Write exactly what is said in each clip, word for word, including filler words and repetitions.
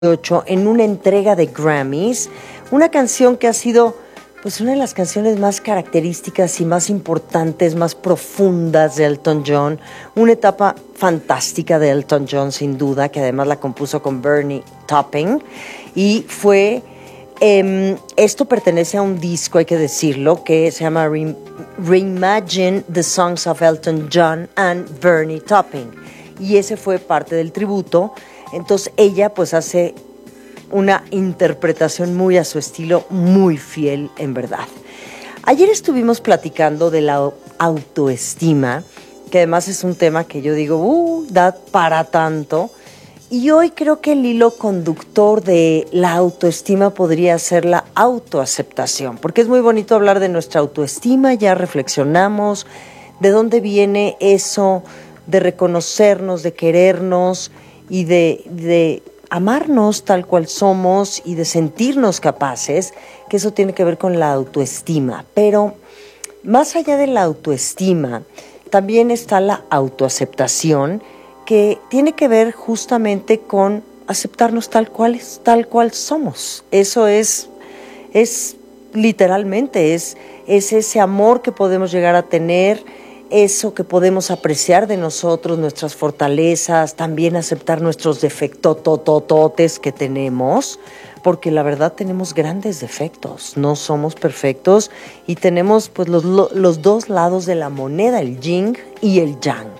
ocho en una entrega de Grammys, una canción que ha sido pues una de las canciones más características y más importantes, más profundas de Elton John, una etapa fantástica de Elton John sin duda, que además la compuso con Bernie Taupin, y fue eh, esto pertenece a un disco, hay que decirlo, que se llama Re- Reimagine the Songs of Elton John and Bernie Taupin, y ese fue parte del tributo. Entonces ella pues hace una interpretación muy a su estilo, muy fiel en verdad. Ayer estuvimos platicando de la autoestima, que además es un tema que yo digo, uh, da para tanto. Y hoy creo que el hilo conductor de la autoestima podría ser la autoaceptación, porque es muy bonito hablar de nuestra autoestima, ya reflexionamos de dónde viene eso de reconocernos, de querernos y de, de amarnos tal cual somos y de sentirnos capaces, que eso tiene que ver con la autoestima. Pero más allá de la autoestima, también está la autoaceptación, que tiene que ver justamente con aceptarnos tal cual, tal cual somos. Eso es, es literalmente, es, es ese amor que podemos llegar a tener, eso que podemos apreciar de nosotros, nuestras fortalezas, también aceptar nuestros defectotototes que tenemos, porque la verdad tenemos grandes defectos, no somos perfectos y tenemos pues los, los dos lados de la moneda, el yin y el yang.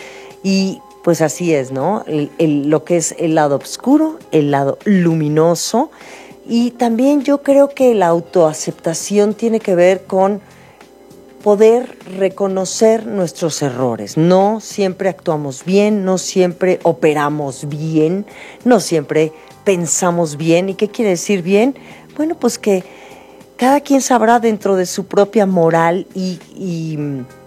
Y pues así es, ¿no? El, el, lo que es el lado oscuro, el lado luminoso, y también yo creo que la autoaceptación tiene que ver con poder reconocer nuestros errores. No siempre actuamos bien, no siempre operamos bien, no siempre pensamos bien. ¿Y qué quiere decir bien? Bueno, pues que cada quien sabrá dentro de su propia moral y, y,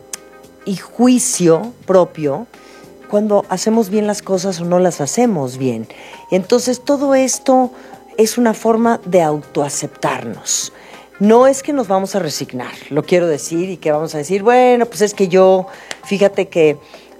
y juicio propio cuando hacemos bien las cosas o no las hacemos bien. Entonces todo esto es una forma de autoaceptarnos. No es que nos vamos a resignar, lo quiero decir, y que vamos a decir, bueno, pues es que yo, fíjate que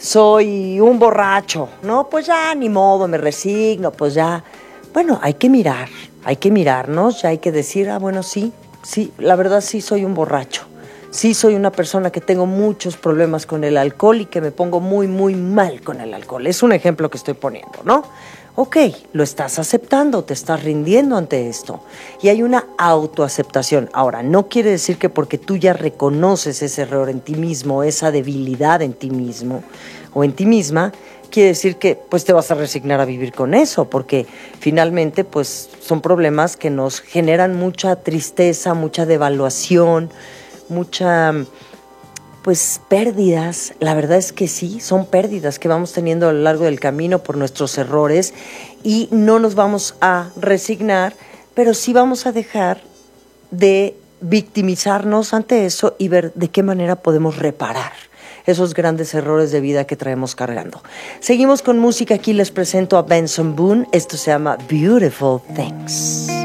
soy un borracho, no, pues ya, ni modo, me resigno, pues ya. Bueno, hay que mirar, hay que mirarnos, ya hay que decir, ah, bueno, sí, sí, la verdad sí soy un borracho, sí soy una persona que tengo muchos problemas con el alcohol y que me pongo muy, muy mal con el alcohol. Es un ejemplo que estoy poniendo, ¿no? Ok, lo estás aceptando, te estás rindiendo ante esto. Y hay una autoaceptación. Ahora, no quiere decir que porque tú ya reconoces ese error en ti mismo, esa debilidad en ti mismo o en ti misma, quiere decir que pues te vas a resignar a vivir con eso, porque finalmente pues son problemas que nos generan mucha tristeza, mucha devaluación, mucha pues pérdidas. La verdad es que sí, son pérdidas que vamos teniendo a lo largo del camino por nuestros errores, y no nos vamos a resignar, pero sí vamos a dejar de victimizarnos ante eso y ver de qué manera podemos reparar esos grandes errores de vida que traemos cargando. Seguimos con música, aquí les presento a Benson Boone, esto se llama Beautiful Things.